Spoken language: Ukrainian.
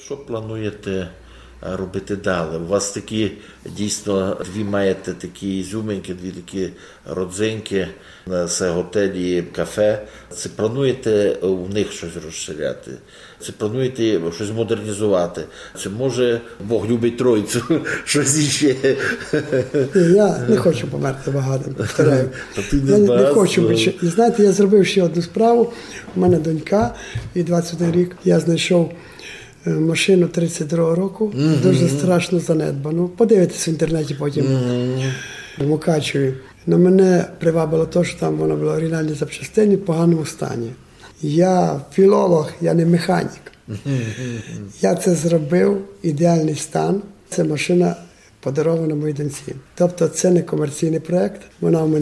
Що плануєте робити далі? У вас такі, дійсно, ви маєте такі ізюминки, дві такі родзинки на готелі, кафе. Чи плануєте у них щось розширяти? Чи плануєте щось модернізувати? Чи може Бог любить Тройцю, щось іще? Я не хочу померти багатим, повторяю. Я не хочу більше. І знаєте, я зробив ще одну справу. У мене донька, їй 21 рік. Я знайшов машину 32-го року, дуже страшно занедбану. Подивитесь в інтернеті потім, в Мукачеві. Но мене привабило те, що там воно було оригінальні запчастини в поганому стані. Я філолог, я не механік. Я це зробив, ідеальний стан. Це машина подарована моїй доньці. Тобто це не комерційний проєкт, вона у мене